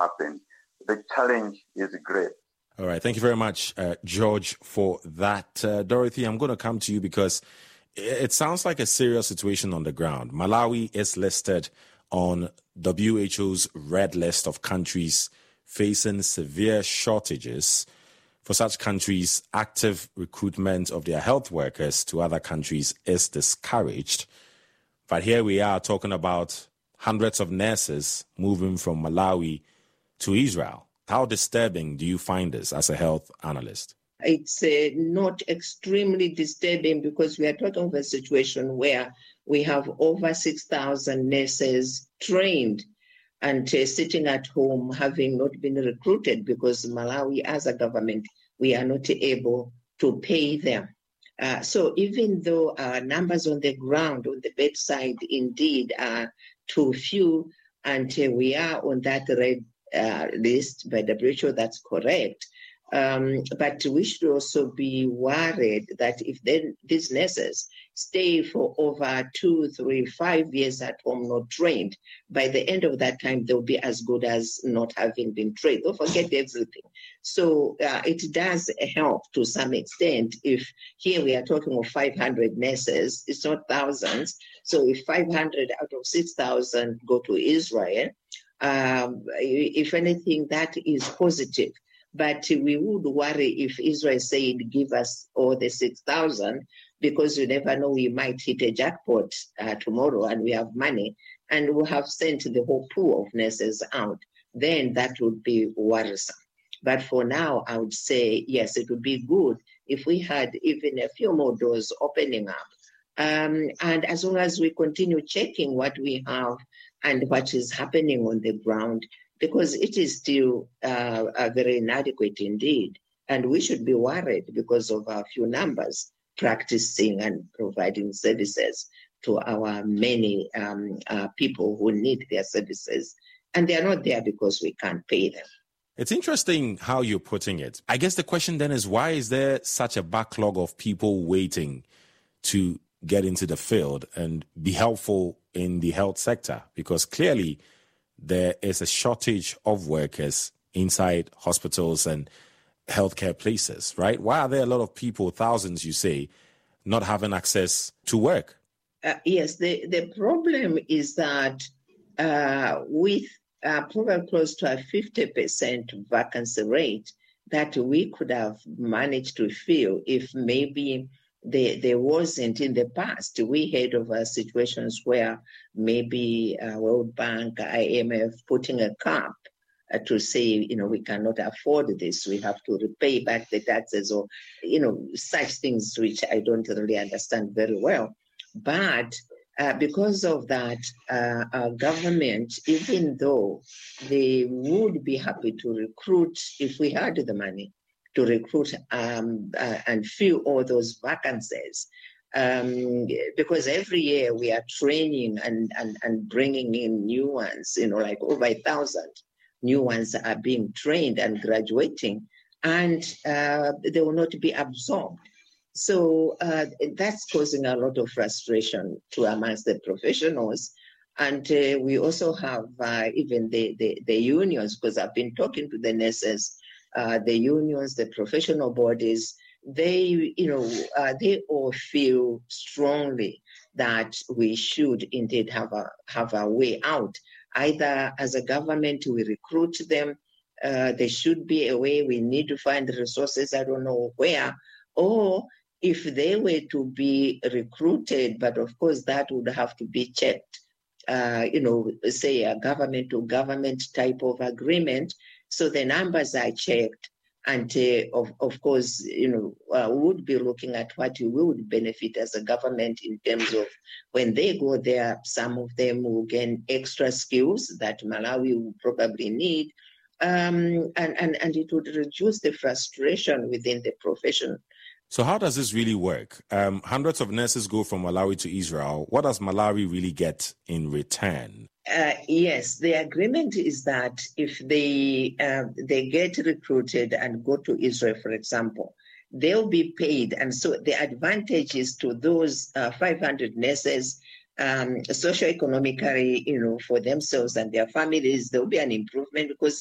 happen. The challenge is great. All right. Thank you very much, George, for that. Dorothy, I'm going to come to you because it sounds like a serious situation on the ground. Malawi is listed on WHO's red list of countries facing severe shortages. For such countries, active recruitment of their health workers to other countries is discouraged. But here we are talking about hundreds of nurses moving from Malawi to Israel. How disturbing do you find this as a health analyst? It's not extremely disturbing because we are talking of a situation where we have over 6,000 nurses trained and sitting at home having not been recruited because Malawi as a government, we are not able to pay them. So even though our numbers on the ground, on the bedside, indeed are too few, and we are on that red list by WHO, that's correct. But we should also be worried that if these nurses stay for over 2, 3, 5 years at home not trained, by the end of that time, they'll be as good as not having been trained. Don't forget everything. So it does help to some extent if here we are talking of 500 nurses, it's not thousands. So if 500 out of 6,000 go to Israel, if anything, that is positive. But we would worry if Israel said, give us all the 6,000, because you never know, we might hit a jackpot tomorrow and we have money and we have sent the whole pool of nurses out. Then that would be worrisome. But for now, I would say, yes, it would be good if we had even a few more doors opening up. And as long as we continue checking what we have and what is happening on the ground, because it is still very inadequate indeed. And we should be worried because of our few numbers practicing and providing services to our many people who need their services. And they are not there because we can't pay them. It's interesting how you're putting it. I guess the question then is, why is there such a backlog of people waiting to get into the field and be helpful in the health sector? Because clearly there is a shortage of workers inside hospitals and healthcare places, right? Why are there a lot of people, thousands you say, not having access to work? Yes, the problem is that with probably close to a 50% vacancy rate that we could have managed to fill if maybe there wasn't in the past. We heard of situations where maybe World Bank, IMF putting a cap to say, we cannot afford this. We have to repay back the taxes or, such things which I don't really understand very well. But because of that, our government, even though they would be happy to recruit if we had the money, to recruit and fill all those vacancies. Because every year we are training and bringing in new ones, like over 1,000 new ones are being trained and graduating, and they will not be absorbed. So that's causing a lot of frustration amongst the professionals. And we also have even the unions, because I've been talking to the nurses, the unions, the professional bodies, they all feel strongly that we should indeed have a way out. Either as a government, we recruit them, there should be a way, we need to find the resources, I don't know where, or if they were to be recruited, but of course that would have to be checked, say a government to government type of agreement. So the numbers are checked, and of course, would be looking at what we would benefit as a government in terms of when they go there, some of them will gain extra skills that Malawi will probably need, and it would reduce the frustration within the profession. So how does this really work? Hundreds of nurses go from Malawi to Israel. What does Malawi really get in return? Yes, the agreement is that if they get recruited and go to Israel, for example, they'll be paid. And so the advantage is to those 500 nurses, socioeconomically, for themselves and their families, there'll be an improvement because